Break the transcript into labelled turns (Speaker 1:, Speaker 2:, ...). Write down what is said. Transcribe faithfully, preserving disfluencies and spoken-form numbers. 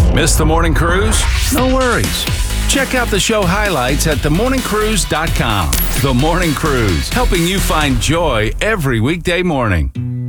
Speaker 1: Miss the morning cruise? No worries. Check out the show highlights at the morning cruise dot com. The Morning Cruise, helping you find joy every weekday morning.